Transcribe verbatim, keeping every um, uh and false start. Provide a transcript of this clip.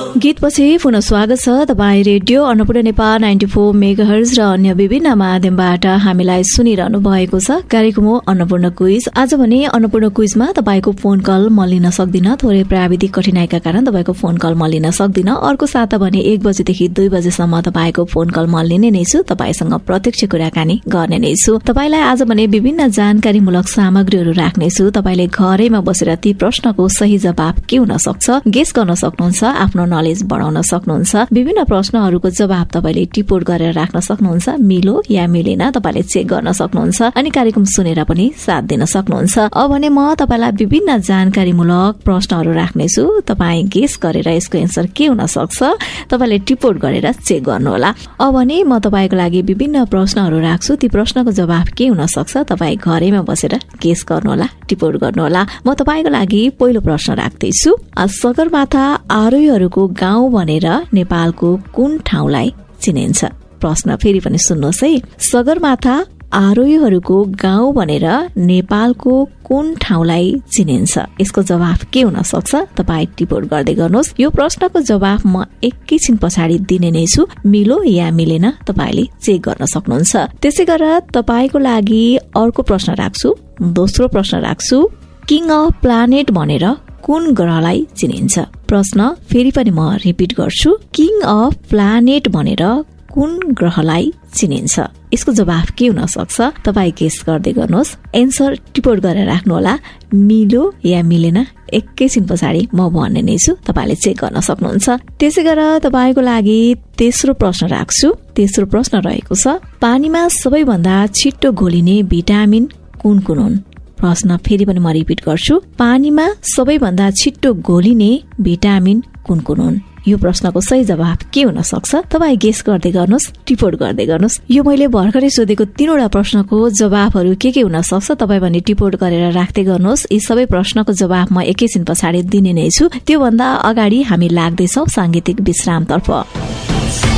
गीतपछि पुनः स्वागत छ। तपाईँ radio Annapurna Nepal ninety four megahertz र अन्य विभिन्न माध्यमबाट हामीलाई सुनिरहनु भएको छ। कार्यक्रम हो अन्नपूर्ण क्विज। आज भने अन्नपूर्ण क्विजमा तपाईँको फोन कल म लिन सक्दिन, थोरै प्राविधिक कठिनाइका कारण तपाईँको फोन कल म लिन सक्दिन। अर्को साता भने एक बजेदेखि दुई बजेसम्म तपाईँको फोन कल म लिने नै छु, तपाईँसँग प्रत्यक्ष कुराकानी गर्ने नै छु। तपाईँलाई आज भने विभिन्न जानकारीमूलक सामग्रीहरू राख्नेछु। तपाईँले घरैमा बसेर ती प्रश्नको सही जवाब के हुन सक्छ गेस गर्न सक्नुहुन्छ, आफ्नो नलेज बढाउन सक्नुहुन्छ। विभिन्न प्रश्नहरूको जवाब तपाईँले टिपोट गरेर राख्न सक्नुहुन्छ, मिलो या मिलेन तपाईँले चेक गर्न सक्नुहुन्छ अनि कार्यक्रम सुनेर पनि साथ दिन सक्नुहुन्छ। अब भने म तपाईँलाई विभिन्न जानकारीमूलक प्रश्नहरू राख्नेछु। तपाईँ गेस गरेर यसको एन्सर के हुन सक्छ तपाईँले टिपोट गरेर चेक गर्नुहोला। अब भने म तपाईँको लागि विभिन्न प्रश्नहरू राख्छु, ती प्रश्नको जवाब के हुन सक्छ तपाईँ घरैमा बसेर गेस गर्नुहोला, टिपोट गर्नुहोला। म तपाईँको लागि पहिलो प्रश्न राख्दैछु। सगरमाथा आरोहीहरूको गाउँ भनेर नेपालको कुन ठाउँलाई चिनिन्छ? प्रश्न फेरि पनि सुन्नुहोस् है। सगरमाथा आरोहीहरूको गाउँ भनेर नेपालको कुन ठाउँलाई चिनिन्छ? यसको जवाब के हुन सक्छ तपाईँ टिपोट गर्दै गर्नुहोस्। यो प्रश्नको जवाब म एकैछिन पछाडि दिने नै छु, मिलो या मिलेन तपाईँले चेक गर्न सक्नुहुन्छ। त्यसै गरेर तपाईँको लागि अर्को प्रश्न राख्छु। दोस्रो प्रश्न राख्छु। किङ अफ प्लानेट भनेर कुन ग्रहलाई चिनिन्छ? प्रश्न फेरि पनि म रिपिट गर्छु। किङ अफ प्लानेट भनेर कुन ग्रहलाई चिनिन्छ? यसको जवाब के हुन सक्छ तपाईँ गेस गर्दै गर्नुहोस्। एन्सर टिपोट गरेर राख्नुहोला, मिलो या मिलेन एकैछिन पछाडि म भन्ने नै छु, तपाईँले चेक गर्न सक्नुहुन्छ। त्यसै गरेर तपाईँको लागि तेस्रो प्रश्न राख्छु। तेस्रो प्रश्न रहेको छ, पानीमा सबैभन्दा छिट्टो घोलिने भिटामिन कुन कुन हुन्? प्रश्न फेरि पनि म रिपिट गर्छु। पानीमा सबैभन्दा छिट्टो घोलिने भिटामिन कुन कुन हुन्? यो प्रश्नको सही जवाब के हुन सक्छ तपाईँ गेस गर्दै गर्नुहोस्, टिपोट गर्दै गर्नुहोस्। यो मैले भर्खरै सोधेको तीनवटा प्रश्नको जवाबहरू के के हुन सक्छ तपाईँ भने टिपोट गरेर राख्दै गर्नुहोस्। यी सबै प्रश्नको जवाब म एकैछिन पछाडि दिने नै छु। त्योभन्दा अगाडि हामी लाग्दैछौँ साङ्गीतिक विश्रामतर्फ।